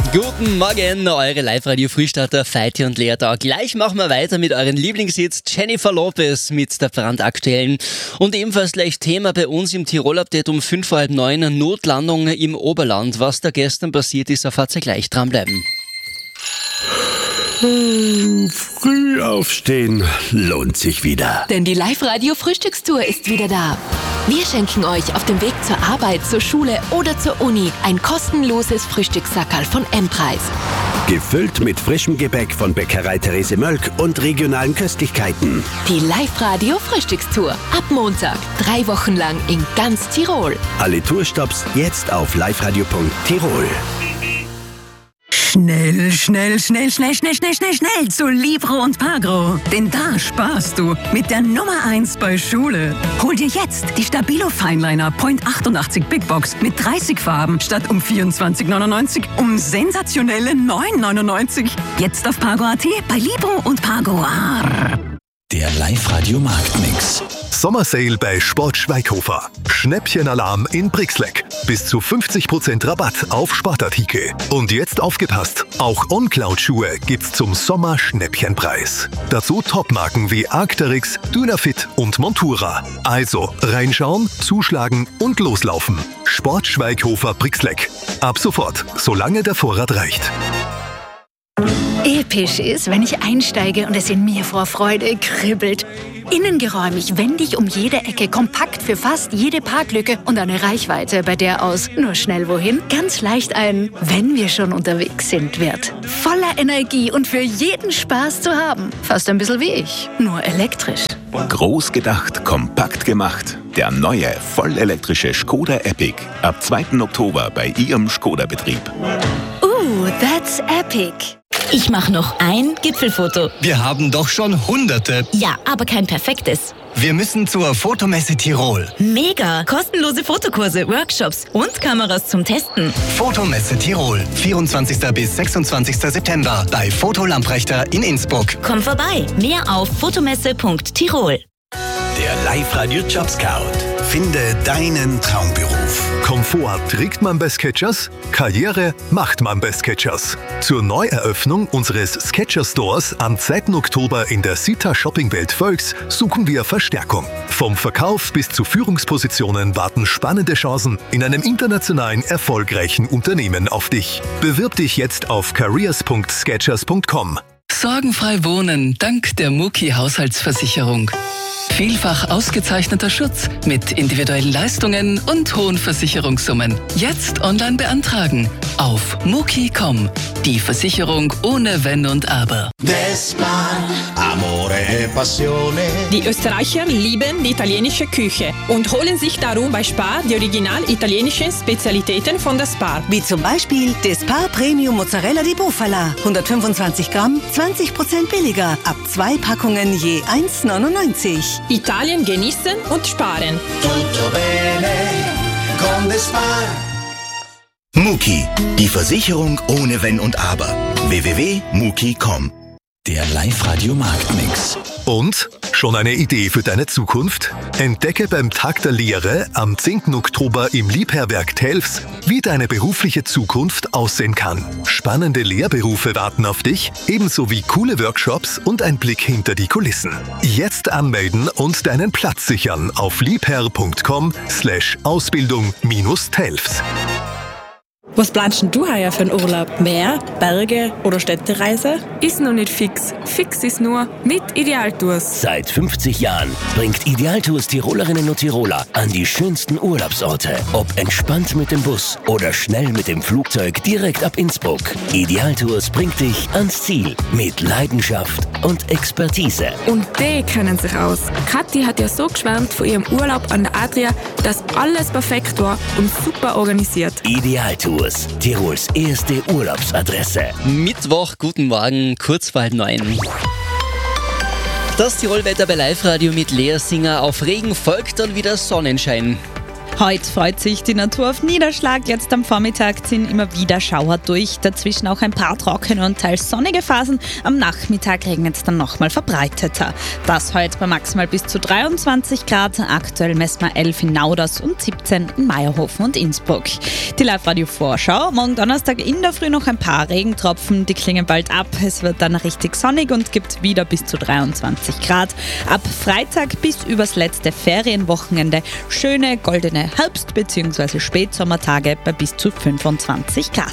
Guten Morgen, eure Live-Radio-Frühstarter Feiti und Lea da. Gleich machen wir weiter mit euren Lieblingshits. Jennifer Lopez mit der brandaktuellen und ebenfalls gleich Thema bei uns im Tirol-Update um 5 vor halb 9, Notlandung im Oberland. Was da gestern passiert ist, erfahrt ihr gleich, dranbleiben. Früh aufstehen lohnt sich wieder. Denn die Live-Radio-Frühstückstour ist wieder da. Wir schenken euch auf dem Weg zur Arbeit, zur Schule oder zur Uni ein kostenloses Frühstückssackerl von M-Preis. Gefüllt mit frischem Gebäck von Bäckerei Therese Mölk und regionalen Köstlichkeiten. Die Live-Radio-Frühstückstour. Ab Montag, 3 Wochen lang in ganz Tirol. Alle Tourstops jetzt auf liveradio.tirol. Schnell zu Libro und Pagro. Denn da sparst du mit der Nummer 1 bei Schule. Hol dir jetzt die Stabilo Fineliner Point 88 Big Box mit 30 Farben statt um 24,99 um sensationelle 9,99. Jetzt auf Pagro.at bei Libro und Pagro. Der Live-Radio-Marktmix. Sommersale bei Sport Schweighofer. Schnäppchenalarm in Brixleck. Bis zu 50% Rabatt auf Sportartikel. Und jetzt aufgepasst, auch OnCloud-Schuhe gibt's zum Sommer-Schnäppchenpreis. Dazu Topmarken wie Arc'teryx, Dynafit und Montura. Also reinschauen, zuschlagen und loslaufen. Sport Schweighofer Brixleck. Ab sofort, solange der Vorrat reicht. Episch ist, wenn ich einsteige und es in mir vor Freude kribbelt. Innengeräumig, wendig um jede Ecke, kompakt für fast jede Parklücke und eine Reichweite, bei der aus nur schnell wohin ganz leicht ein wenn wir schon unterwegs sind wird. Voller Energie und für jeden Spaß zu haben. Fast ein bisschen wie ich, nur elektrisch. Groß gedacht, kompakt gemacht. Der neue, vollelektrische Skoda Epic. Ab 2. Oktober bei Ihrem Skoda-Betrieb. That's epic. Ich mache noch ein Gipfelfoto. Wir haben doch schon Hunderte. Ja, aber kein perfektes. Wir müssen zur Fotomesse Tirol. Mega! Kostenlose Fotokurse, Workshops und Kameras zum Testen. Fotomesse Tirol. 24. bis 26. September bei Foto Lamprechter in Innsbruck. Komm vorbei. Mehr auf fotomesse.tirol. Der Live-Radio Job Scout. Finde deinen Traumberuf. Komfort trägt man bei Skechers, Karriere macht man bei Skechers. Zur Neueröffnung unseres Skechers Stores am 2. Oktober in der Sita Shoppingwelt Völks suchen wir Verstärkung. Vom Verkauf bis zu Führungspositionen warten spannende Chancen in einem internationalen erfolgreichen Unternehmen auf dich. Bewirb dich jetzt auf careers.skechers.com. Sorgenfrei wohnen dank der Muki Haushaltsversicherung. Vielfach ausgezeichneter Schutz mit individuellen Leistungen und hohen Versicherungssummen. Jetzt online beantragen auf muki.com. Die Versicherung ohne Wenn und Aber. Die Österreicher lieben die italienische Küche und holen sich darum bei Spar die original italienischen Spezialitäten von der Spar. Wie zum Beispiel der Spar Premium Mozzarella di Bufala. 125 Gramm, 20% billiger. Ab 2 Packungen je 1,99. Italien genießen und sparen. Tutto bene con the Spar. Muki, die Versicherung ohne Wenn und Aber. www.muki.com. Der Live-Radio-Marktmix. Und? Schon eine Idee für deine Zukunft? Entdecke beim Tag der Lehre am 10. Oktober im Liebherrwerk Telfs, wie deine berufliche Zukunft aussehen kann. Spannende Lehrberufe warten auf dich, ebenso wie coole Workshops und ein Blick hinter die Kulissen. Jetzt anmelden und deinen Platz sichern auf liebherr.com/Ausbildung-Telfs. Was planst du heuer für einen Urlaub? Meer, Berge oder Städtereise? Ist noch nicht fix. Fix ist nur mit Idealtours. Seit 50 Jahren bringt Idealtours Tirolerinnen und Tiroler an die schönsten Urlaubsorte. Ob entspannt mit dem Bus oder schnell mit dem Flugzeug direkt ab Innsbruck. Idealtours bringt dich ans Ziel mit Leidenschaft und Expertise. Und die kennen sich aus. Kathi hat ja so geschwärmt von ihrem Urlaub an der Adria, dass alles perfekt war und super organisiert. Idealtours, Tirols erste Urlaubsadresse. Mittwoch, guten Morgen, kurz vor halb 9. Das Tirolwetter bei Live-Radio mit Lea Singer. Auf Regen folgt dann wieder Sonnenschein. Heute freut sich die Natur auf Niederschlag. Jetzt am Vormittag ziehen immer wieder Schauer durch. Dazwischen auch ein paar trockene und teils sonnige Phasen. Am Nachmittag regnet es dann nochmal verbreiteter. Das heute bei maximal bis zu 23 Grad. Aktuell messen wir 11 in Nauders und 17 in Meierhofen und Innsbruck. Die Live-Radio-Vorschau. Morgen Donnerstag in der Früh noch ein paar Regentropfen. Die klingen bald ab. Es wird dann richtig sonnig und gibt wieder bis zu 23 Grad. Ab Freitag bis übers letzte Ferienwochenende schöne goldene Herbst- bzw. Spätsommertage bei bis zu 25 Grad.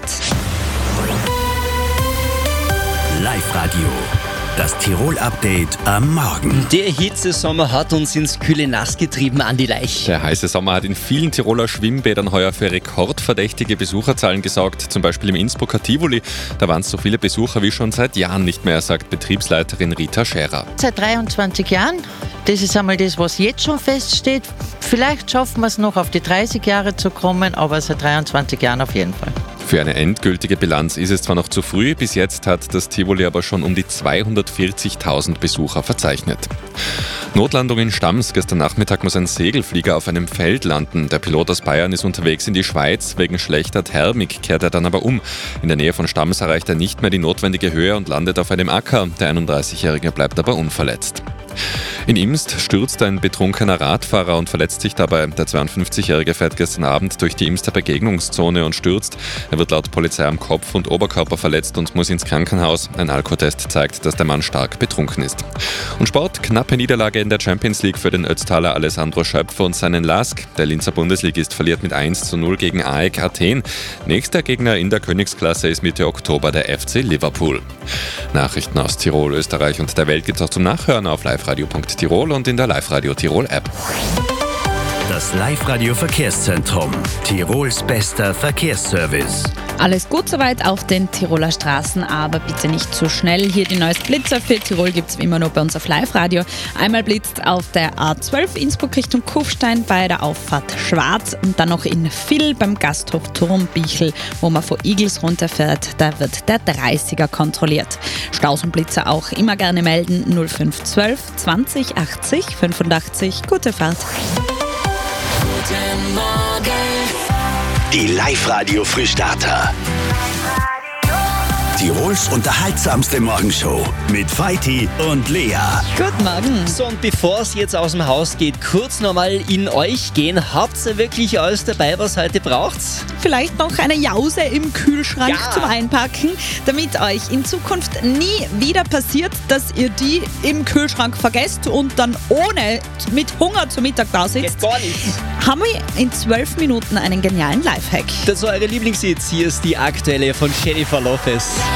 Live-Radio. Das Tirol-Update am Morgen. Der Hitzesommer hat uns ins kühle Nass getrieben, Andi Leich. Der heiße Sommer hat in vielen Tiroler Schwimmbädern heuer für rekordverdächtige Besucherzahlen gesorgt. Zum Beispiel im Innsbrucker Tivoli. Da waren es so viele Besucher wie schon seit Jahren nicht mehr, sagt Betriebsleiterin Rita Scherer. Seit 23 Jahren. Das ist einmal das, was jetzt schon feststeht. Vielleicht schaffen wir es noch auf die 30 Jahre zu kommen, aber seit 23 Jahren auf jeden Fall. Für eine endgültige Bilanz ist es zwar noch zu früh, bis jetzt hat das Tivoli aber schon um die 240.000 Besucher verzeichnet. Notlandung in Stams. Gestern Nachmittag muss ein Segelflieger auf einem Feld landen. Der Pilot aus Bayern ist unterwegs in die Schweiz. Wegen schlechter Thermik kehrt er dann aber um. In der Nähe von Stams erreicht er nicht mehr die notwendige Höhe und landet auf einem Acker. Der 31-Jährige bleibt aber unverletzt. In Imst stürzt ein betrunkener Radfahrer und verletzt sich dabei. Der 52-Jährige fährt gestern Abend durch die Imster Begegnungszone und stürzt. Er wird laut Polizei am Kopf und Oberkörper verletzt und muss ins Krankenhaus. Ein Alkotest zeigt, dass der Mann stark betrunken ist. Und Sport, knappe Niederlage in der Champions League für den Ötztaler Alessandro Schöpfer und seinen LASK. Der Linzer Bundesligist verliert mit 1:0 gegen AEK Athen. Nächster Gegner in der Königsklasse ist Mitte Oktober der FC Liverpool. Nachrichten aus Tirol, Österreich und der Welt gibt's auch zum Nachhören auf liveradio.tirol und in der Live-Radio Tirol App. Das Live-Radio-Verkehrszentrum. Tirols bester Verkehrsservice. Alles gut soweit auf den Tiroler Straßen, aber bitte nicht zu schnell. Hier die neuesten Blitzer für Tirol gibt es wie immer nur bei uns auf Live-Radio. Einmal blitzt auf der A12 Innsbruck Richtung Kufstein bei der Auffahrt Schwarz und dann noch in Vill beim Gasthof Turmbichel, wo man von Igels runterfährt. Da wird der 30er kontrolliert. Staus und Blitzer auch immer gerne melden. 0512 20 80 85. Gute Fahrt. Guten Morgen. Die Live-Radio-Frühstarter. Tirols unterhaltsamste Morgenshow mit Feiti und Lea. Guten Morgen. So, und bevor es jetzt aus dem Haus geht, kurz nochmal in euch gehen. Habt ihr wirklich alles dabei, was heute braucht? Vielleicht noch eine Jause im Kühlschrank zum Einpacken, damit euch in Zukunft nie wieder passiert, dass ihr die im Kühlschrank vergesst und dann ohne mit Hunger zu Mittag da sitzt. Gar nicht. Haben wir in 12 Minuten einen genialen Lifehack. Das war eure Lieblingshits. Hier ist die aktuelle von Jennifer Lopez.